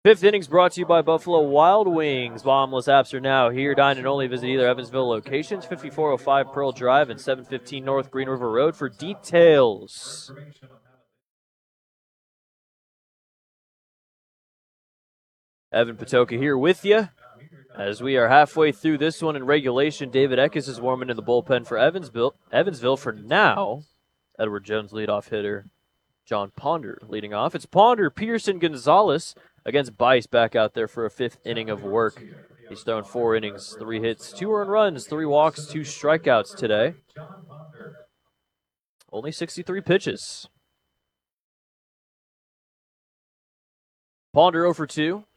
Fifth innings brought to you by Buffalo Wild Wings. Bombless apps are now here. Dine and only visit either Evansville locations, 5405 Pearl Drive and 715 North Green River Road for details. Evan Patoka here with you. As we are halfway through this one in regulation, David Eckes is warming in the bullpen for Evansville for now. Edward Jones leadoff hitter. John Ponder leading off. It's Ponder, Peterson, Gonzalez against Bice back out there for a fifth inning of work. He's thrown 4 innings, 3 hits, 2 earned runs, 3 walks, 2 strikeouts today. Only 63 pitches. Ponder 0 for 2.